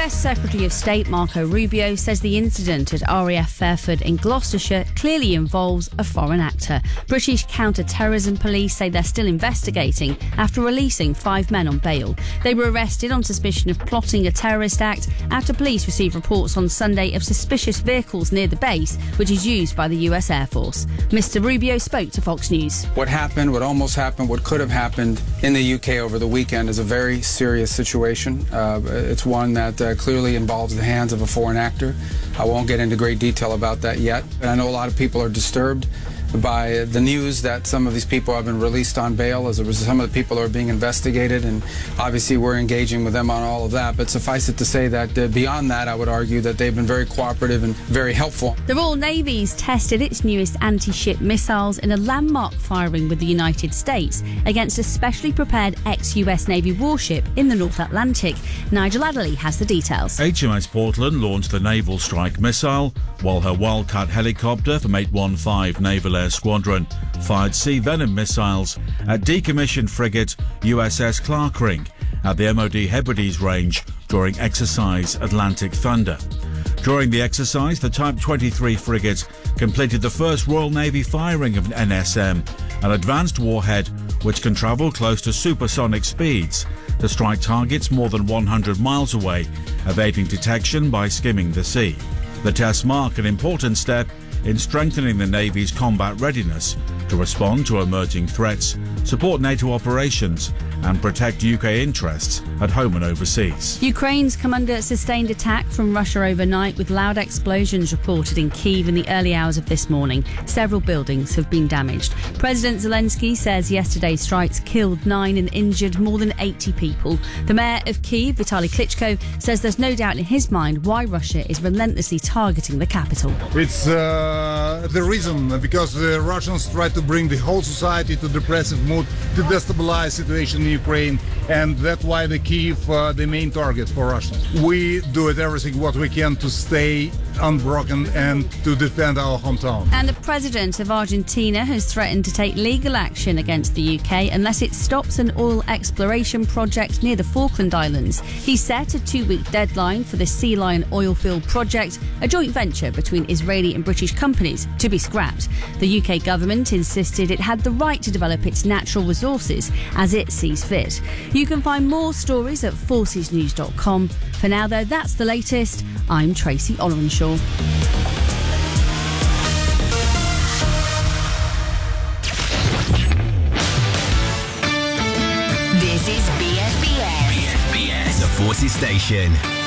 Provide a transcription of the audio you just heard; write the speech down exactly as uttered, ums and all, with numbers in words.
S Secretary of State Marco Rubio says the incident at R A F Fairford in Gloucestershire clearly involves a foreign actor. British counter-terrorism police say they're still investigating after releasing five men on bail. They were arrested on suspicion of plotting a terrorist act after police received reports on Sunday of suspicious vehicles near the base, which is used by the U S Air Force. Mister Rubio spoke to Fox News. What happened, what almost happened, what could have happened in the U K over the weekend is a very serious situation. Uh, it's one that uh, clearly involves the hands of a foreign actor. I won't get into great detail about that yet. And I know a lot of people are disturbed by the news that some of these people have been released on bail. As a result, some of the people are being investigated, and obviously we're engaging with them on all of that. But suffice it to say that uh, beyond that, I would argue that they've been very cooperative and very helpful. The Royal Navy's tested its newest anti-ship missiles in a landmark firing with the United States against a specially prepared ex-U S Navy warship in the North Atlantic. Nigel Adderley has the details. H M S Portland launched the Naval Strike Missile, while her Wildcat helicopter from eight one five Naval Air Squadron fired Sea Venom missiles at decommissioned frigate U S S Clarkring at the M O D Hebrides range during exercise Atlantic Thunder. During the exercise, the Type twenty-three frigate completed the first Royal Navy firing of an N S M, an advanced warhead which can travel close to supersonic speeds to strike targets more than one hundred miles away, evading detection by skimming the sea. The tests mark an important step in strengthening the Navy's combat readiness to respond to emerging threats, support NATO operations and protect U K interests at home and overseas. Ukraine's come under sustained attack from Russia overnight, with loud explosions reported in Kyiv in the early hours of this morning. Several buildings have been damaged. President Zelensky says yesterday's strikes killed nine and injured more than eighty people. The mayor of Kyiv, Vitaly Klitschko, says there's no doubt in his mind why Russia is relentlessly targeting the capital. It's uh, the reason because the Russians try to bring the whole society to depressive mood, to destabilize situation in Ukraine, and that's why the Kyiv uh, the main target for Russians. We do it everything what we can to stay unbroken and to defend our hometown. And the president of Argentina has threatened to take legal action against the U K unless it stops an oil exploration project near the Falkland Islands. He set a two-week deadline for the Sea Lion oil field project, a joint venture between Israeli and British companies, to be scrapped. The U K government insisted it had the right to develop its natural resources as it sees fit. You can find more stories at forces news dot com. For now, though, that's the latest. I'm Tracy Ollerenshaw. This is B S B S. B S B S, the Forces Station.